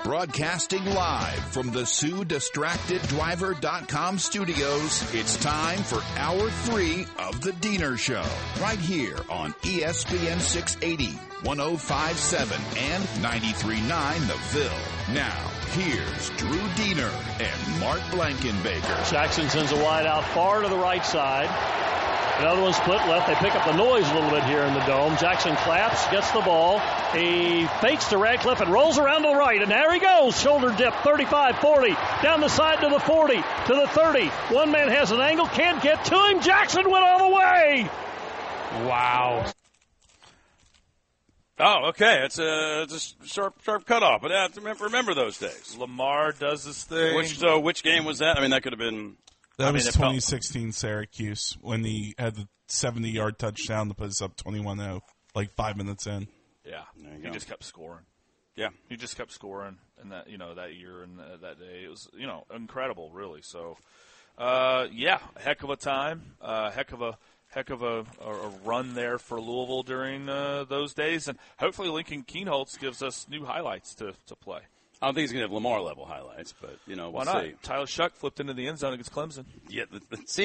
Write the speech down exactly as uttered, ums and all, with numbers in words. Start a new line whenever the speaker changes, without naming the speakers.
Broadcasting live from the Sue Distracted Driver dot com studios, it's time for Hour three of The Diener Show, right here on E S P N six eighty, one oh five point seven, and ninety-three point nine The Ville. Now, here's Drew Diener and Mark Blankenbaker.
Jackson sends a wide out far to the right side. Another one split left. They pick up the noise a little bit here in the dome. Jackson claps, gets the ball. He fakes to Radcliffe and rolls around to the right. And there he goes. Shoulder dip, thirty-five forty. Down the side to the forty, to the thirty. One man has an angle, can't get to him. Jackson went all the way.
Wow. Oh, okay. It's a, it's a sharp, sharp cutoff. But I have to remember those days.
Lamar does this thing.
Which, so which game was that? I mean, that could have been.
That
I
was
mean,
twenty sixteen Syracuse when he had the seventy-yard touchdown to put us up twenty-one oh, like five minutes in.
Yeah, he
go.
just kept scoring.
Yeah,
he just kept scoring in that you know that year and uh, that day. It was you know incredible, really. So, uh, yeah, a heck of a time, uh, heck of a heck of a, a run there for Louisville during uh, those days, and hopefully Lincoln Kienholz gives us new highlights to to play.
I don't think he's going to have Lamar level highlights, but you know we'll
Why not?
see.
Tyler Shuck flipped into the end zone against Clemson.
Yeah, the, the, see.